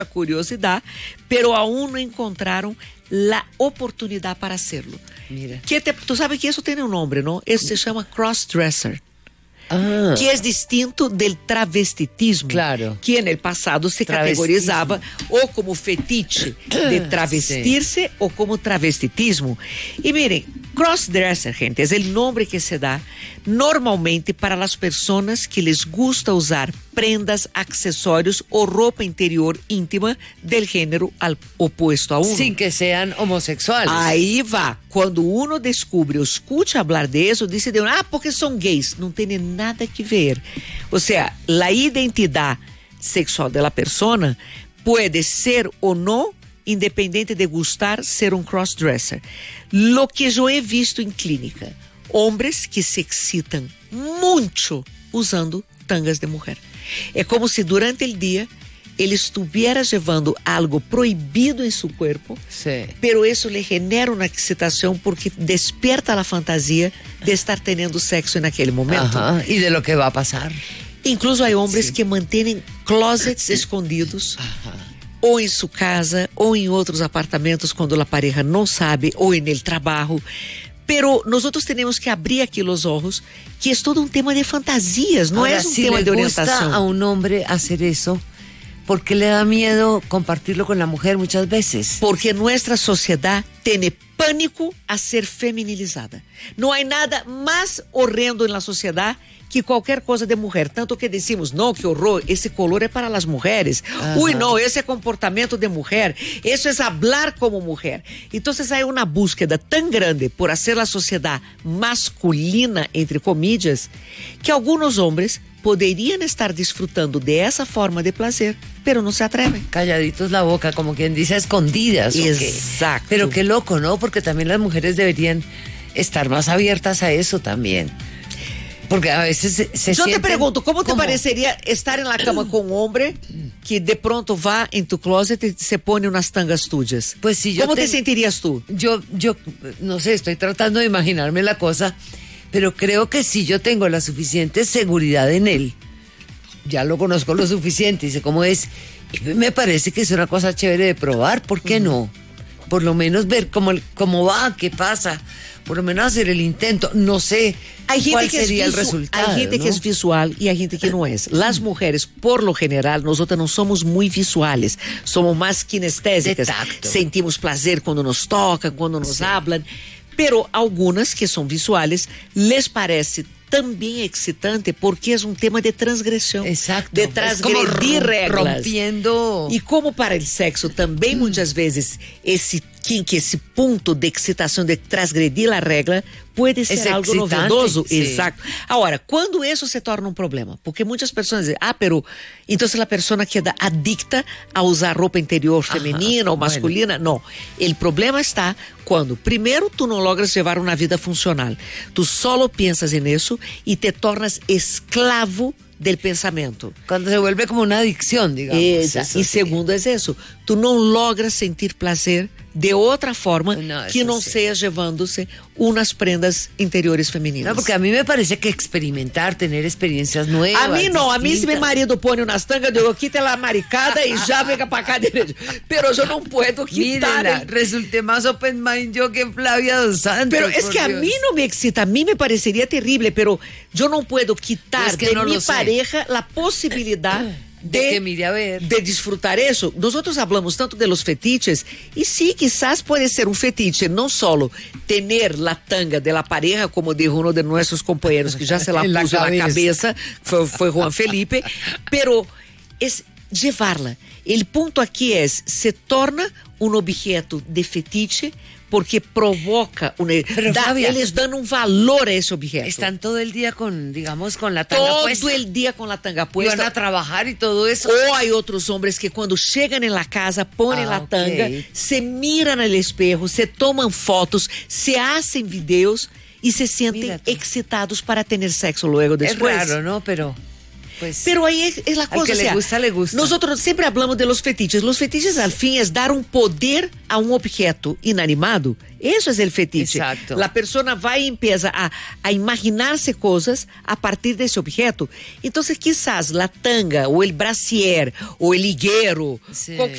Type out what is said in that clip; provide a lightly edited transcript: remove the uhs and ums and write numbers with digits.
curiosidad, pero aún no encontraron la oportunidad para hacerlo. Mira. Tú sabes que eso tiene un nombre, ¿no? Eso se llama crossdresser. Que es distinto del travestitismo, claro, que en el pasado se categorizaba o como fetiche de travestirse o como travestitismo. Y miren, crossdresser, gente, es el nombre que se da normalmente para las personas que les gusta usar prendas, accesorios o ropa interior íntima del género opuesto a uno. Sin que sean homosexuales. Ahí va. Cuando uno descubre o escucha hablar de eso, dice, porque son gays. No tiene nada que ver. O sea, la identidad sexual de la persona puede ser o no independiente de gustar ser un crossdresser. Lo que yo he visto en clínica, hombres que se excitan mucho usando tangas de mujer. É como se durante o dia ele estuviera llevando algo prohibido em seu corpo, pero isso lhe genera uma excitação porque despierta a fantasia de estar tendo sexo naquele momento. E de lo que vai passar. Incluso há homens que mantêm closets escondidos, ou em sua casa, ou em outros apartamentos quando a pareja não sabe, ou em el trabalho. Pero nosotros tenemos que abrir aquí los ojos, que es todo un tema de fantasías, no es un tema de orientación. Si le gusta a un hombre hacer eso, ¿por qué le da miedo compartirlo con la mujer muchas veces? Porque nuestra sociedad tiene pánico a ser feminilizada. No hay nada más horrendo en la sociedad que qualquer coisa de mulher, tanto que decimos, não, que horror, esse color é para as mulheres, uy, não, esse é comportamento de mulher, isso é hablar como mulher. Então, há uma búsqueda tão grande por hacer a sociedade masculina, entre comillas, que alguns homens poderiam estar disfrutando de essa forma de placer, pero não se atrevem. Calladitos la boca, como quien dice, escondidas. Exacto. Pero qué loco, ¿no? Porque también las mujeres deberían estar más abiertas a eso también. Porque a veces se Yo te pregunto, ¿cómo te parecería estar en la cama con un hombre que de pronto va en tu closet y se pone unas tangas tuyas? Pues si yo ¿Cómo te sentirías tú? Yo no sé, estoy tratando de imaginarme la cosa, pero creo que si yo tengo la suficiente seguridad en él, ya lo conozco lo suficiente y sé cómo es, y me parece que es una cosa chévere de probar, ¿por qué no? Por lo menos ver cómo va, qué pasa, por lo menos hacer el intento, no sé cuál sería el resultado. Hay gente que es visual y hay gente que no es. Las mujeres, por lo general, nosotras no somos muy visuales, somos más kinestésicas. Sentimos placer cuando nos tocan, cuando nos hablan, pero algunas que son visuales les parece también excitante porque es un tema de transgresión. Exacto. De transgredir reglas. Rompiendo. Y como para el sexo también muchas veces ese ponto de excitação de transgredir a regra pode ser algo novedoso. Sí. Exacto. Ahora, quando isso se torna um problema? Porque muitas pessoas dizem, pero então a pessoa queda adicta a usar roupa interior feminina ou masculina. Não. O problema está quando, primeiro, tu não logras levar uma vida funcional. Tu solo piensas nisso e te tornas esclavo del pensamento. Cuando se vuelve como una adicción, digamos. Y segundo es eso, tú no logras sentir placer de otra forma que no sea llevándose unas prendas interiores femeninas. No, porque a mí me parece que experimentar, tener experiencias nuevas. A mí no, a mí si mi marido pone unas tangas, yo digo, quita la maricada y ya venga para acá derecho. Pero yo no puedo quitar. Resulté más open mind yo que Flavia dos Santos. Pero es que a mí no me excita, a mí me parecería terrible, pero yo no puedo quitar de mi pareja la posibilidad de que mire a ver, de disfrutar eso. Nosotros hablamos tanto de los fetiches y sí, quizás puede ser un fetiche no solo tener la tanga de la pareja, como dijo uno de nuestros compañeros que ya se la puso en la cabeza, fue Juan Felipe, pero es llevarla. El punto aquí es, se torna un objeto de fetiche porque provoca eles dão um valor a esse objeto. Están todo el día con la tanga puesta. Todo el día con la tanga puesta. Y van a trabajar y todo eso. O hay otros hombres que cuando llegan en la casa ponen la tanga, se miran al espejo, se toman fotos, se hacen videos y se sienten excitados para tener sexo luego después. Es raro, ¿no? Pero pues. Pero ahí es la cosa. Al que le gusta, le gusta. Nosotros siempre hablamos de los fetiches. Los fetiches al fin es dar un poder a un objeto inanimado. Eso es el fetiche. Exacto. La persona va y empieza a imaginarse cosas a partir de ese objeto. Entonces quizás la tanga o el brasier o el higuero, Sí.